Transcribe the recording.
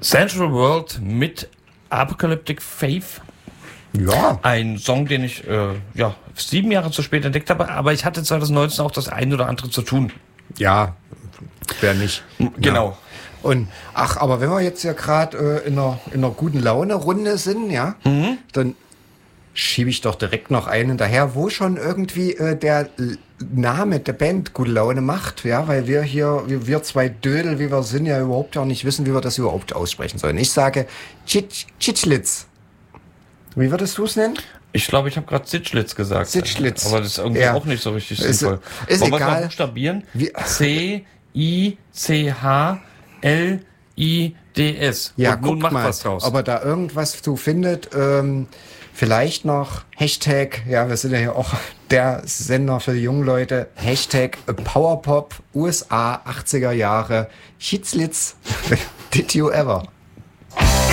Central World mit Apocalyptic Faith. Ja. Ein Song, den ich 7 Jahre zu spät entdeckt habe, aber ich hatte 2019 auch das ein oder andere zu tun. Ja, wer nicht. Genau. Ja. Und aber wenn wir jetzt ja gerade in einer guten Laune-Runde sind, ja, dann schiebe ich doch direkt noch einen hinterher, wo schon irgendwie der Name der Band gute Laune macht, ja, weil wir zwei Dödel, wie wir sind, ja überhaupt auch nicht wissen, wie wir das überhaupt aussprechen sollen. Ich sage Tschitschlitz. Wie würdest du es nennen? Ich glaube, ich habe gerade Sitschlitz gesagt. Sitschlitz. Aber das ist irgendwie auch nicht so richtig sinnvoll. Ist Wollen wir egal. mal buchstabieren? C-I-C-H-L-I-D-S. Ja, und nun guck macht mal, was draus. ob er da irgendwas zu findet. Vielleicht noch Hashtag, ja, wir sind ja hier auch der Sender für die jungen Leute, Hashtag Powerpop USA 80er Jahre, Schitzlitz, did you ever?